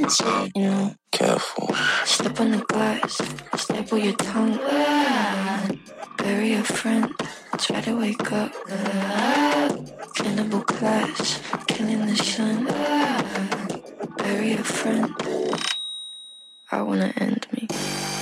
You know, Careful. step on the glass, staple your tongue. Bury a friend, try to wake up. Cannibal class, killing the sun. Bury a friend, I wanna end me.